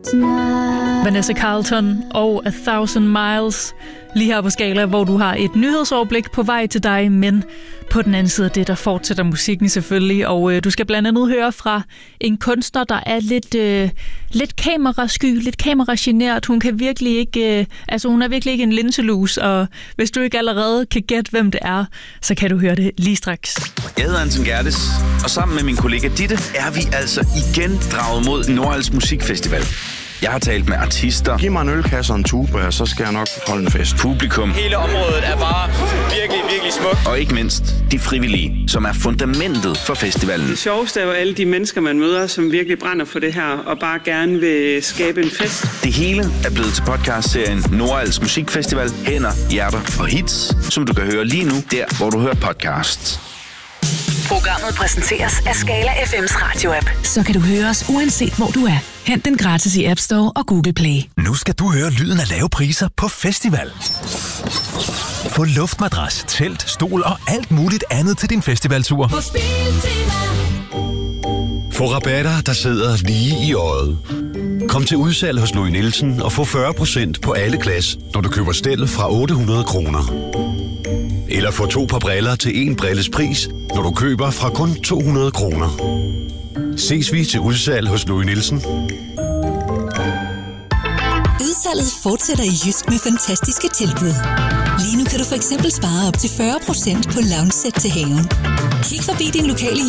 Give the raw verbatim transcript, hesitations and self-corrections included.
Vanessa Carlton og A Thousand Miles lige her på Skala, hvor du har et nyhedsoverblik på vej til dig, men på den anden side af det, der fortsætter musikken selvfølgelig, og øh, du skal blandt andet høre fra en kunstner, der er lidt, øh, lidt kamerasky, lidt kameragenert. Hun kan virkelig ikke, øh, altså hun er virkelig ikke en linselus, og hvis du ikke allerede kan gætte, hvem det er, så kan du høre det lige straks. Jeg hedder Anton Gerdes, og sammen med min kollega Ditte er vi altså igen draget mod Nordals Musikfestival. Jeg har talt med artister. Giv mig en ølkasse og en tuba, så skal jeg nok holde en fest. Publikum. Hele området er bare virkelig, virkelig smukt. Og ikke mindst de frivillige, som er fundamentet for festivalen. Det sjoveste er jo alle de mennesker, man møder, som virkelig brænder for det her, og bare gerne vil skabe en fest. Det hele er blevet til podcastserien Nordals Musikfestival, Hænder, Hjerter og Hits, som du kan høre lige nu, der hvor du hører podcasts. Programmet præsenteres af Skala F M's radio-app. Så kan du høre os uanset hvor du er. Hent den gratis i App Store og Google Play. Nu skal du høre lyden af lave priser på festival. Få luftmadras, telt, stol og alt muligt andet til din festivaltur. Få rabatter, der sidder lige i øjet. Kom til udsalg hos Louis Nielsen og få fyrre procent på alle glas, når du køber stel fra otte hundrede kroner. Eller få to par briller til en brilles pris, når du køber fra kun to hundrede kroner. Ses vi til udsalg hos Louis Nielsen. Udsalget fortsætter i Jysk med fantastiske tilbud. Lige nu kan du for eksempel spare op til fyrre procent på lounge-sæt til haven. Kig forbi din lokale